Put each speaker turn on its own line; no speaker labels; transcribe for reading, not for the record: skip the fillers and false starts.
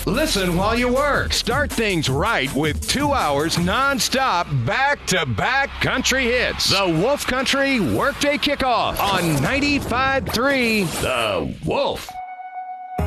Listen while you work. Start things right with 2 hours non-stop back-to-back country hits. The Wolf Country Workday Kickoff on 95.3 The Wolf.